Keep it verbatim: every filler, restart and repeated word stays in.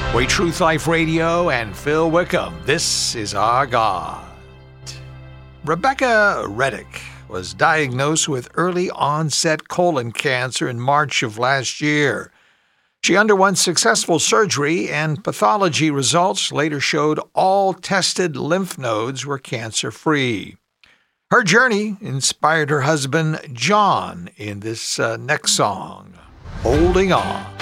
Way Truth Life Radio and Phil Wickham. This is our God. Rebecca Reddick was diagnosed with early onset colon cancer in March of last year. She underwent successful surgery, and pathology results later showed all tested lymph nodes were cancer-free. Her journey inspired her husband, John, in this uh, next song, Holding On.